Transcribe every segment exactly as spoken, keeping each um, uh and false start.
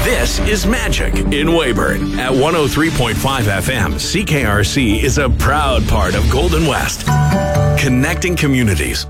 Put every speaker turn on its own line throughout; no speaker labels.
This is Magic in Weyburn. At one oh three point five F M, C K R C is a proud part of Golden West, connecting communities.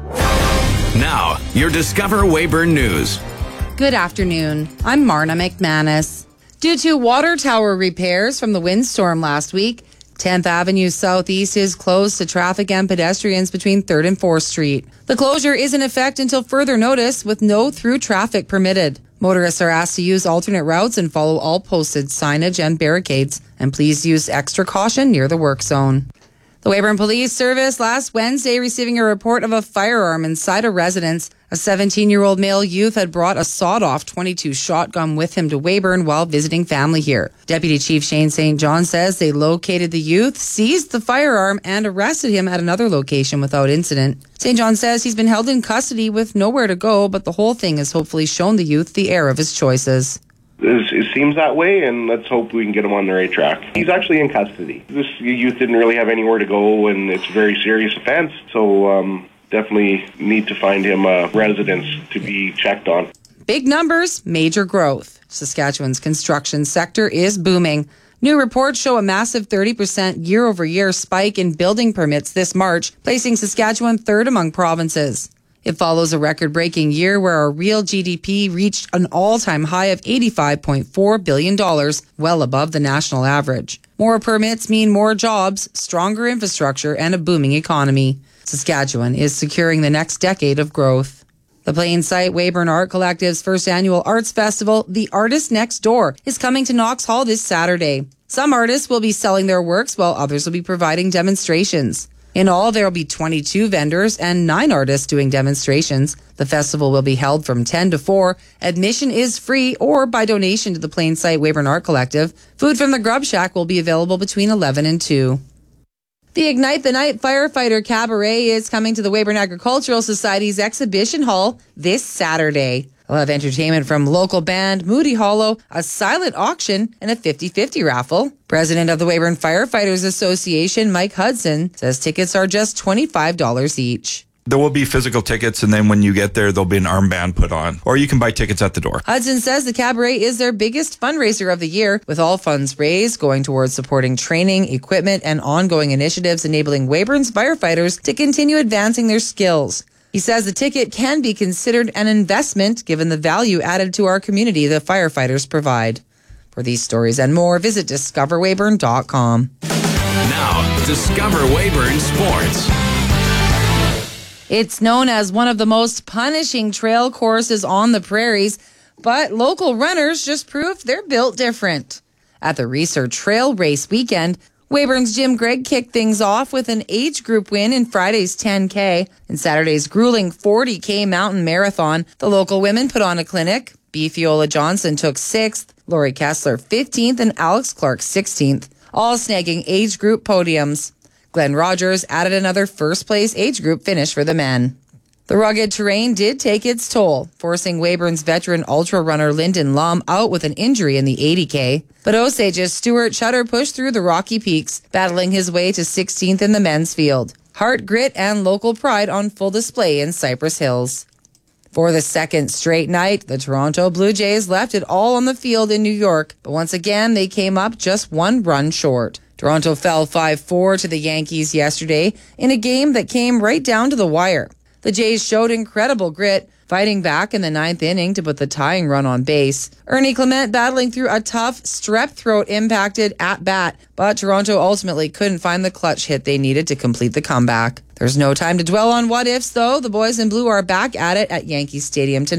Now, your Discover Weyburn News.
Good afternoon. I'm Marna McManus. Due to water tower repairs from the windstorm last week, tenth Avenue Southeast is closed to traffic and pedestrians between third and fourth Street. The closure is in effect until further notice, with no through traffic permitted. Motorists are asked to use alternate routes and follow all posted signage and barricades, and please use extra caution near the work zone. The Weyburn Police Service last Wednesday receiving a report of a firearm inside a residence. A seventeen-year-old male youth had brought a sawed-off twenty-two shotgun with him to Weyburn while visiting family here. Deputy Chief Shane Saint John says they located the youth, seized the firearm, and arrested him at another location without incident. Saint John says he's been held in custody with nowhere to go, but the whole thing has hopefully shown the youth the error of his choices.
It seems that way, and let's hope we can get him on the right track. He's actually in custody. This youth didn't really have anywhere to go, and it's a very serious offense, so um, definitely need to find him a residence to be checked on.
Big numbers, major growth. Saskatchewan's construction sector is booming. New reports show a massive thirty percent year-over-year spike in building permits this March, placing Saskatchewan third among provinces. It follows a record-breaking year where our real G D P reached an all-time high of eighty-five point four billion dollars, well above the national average. More permits mean more jobs, stronger infrastructure, and a booming economy. Saskatchewan is securing the next decade of growth. The Plainsight Weyburn Art Collective's first annual arts festival, The Artist Next Door, is coming to Knox Hall this Saturday. Some artists will be selling their works while others will be providing demonstrations. In all, there will be twenty-two vendors and nine artists doing demonstrations. The festival will be held from ten to four. Admission is free or by donation to the Plainsight Weyburn Art Collective. Food from the Grub Shack will be available between eleven and two. The Ignite the Night Firefighter Cabaret is coming to the Weyburn Agricultural Society's exhibition hall this Saturday. We'll have entertainment from local band Moody Hollow, a silent auction, and a fifty-fifty raffle. President of the Weyburn Firefighters Association, Mike Hudson, says tickets are just twenty-five dollars each.
There will be physical tickets, and then when you get there, there'll be an armband put on. Or you can buy tickets at the door.
Hudson says the cabaret is their biggest fundraiser of the year, with all funds raised going towards supporting training, equipment, and ongoing initiatives enabling Weyburn's firefighters to continue advancing their skills. He says the ticket can be considered an investment given the value added to our community the firefighters provide. For these stories and more, visit discover weyburn dot com.
Now, Discover Weyburn Sports.
It's known as one of the most punishing trail courses on the prairies, but local runners just proved they're built different. At the Research Trail Race weekend, Weyburn's Jim Gregg kicked things off with an age group win in Friday's ten K. In Saturday's grueling forty K mountain marathon, the local women put on a clinic. B. Fiola Johnson took sixth, Lori Kessler fifteenth, and Alex Clark sixteenth, all snagging age group podiums. Glenn Rogers added another first-place age group finish for the men. The rugged terrain did take its toll, forcing Weyburn's veteran ultra runner Lyndon Lum out with an injury in the eighty K. But Osage's Stuart Shutter pushed through the Rocky Peaks, battling his way to sixteenth in the men's field. Heart, grit, and local pride on full display in Cypress Hills. For the second straight night, the Toronto Blue Jays left it all on the field in New York, but once again they came up just one run short. Toronto fell five four to the Yankees yesterday in a game that came right down to the wire. The Jays showed incredible grit, fighting back in the ninth inning to put the tying run on base. Ernie Clement battling through a tough strep throat impacted at-bat, but Toronto ultimately couldn't find the clutch hit they needed to complete the comeback. There's no time to dwell on what-ifs, though. The boys in blue are back at it at Yankee Stadium tonight.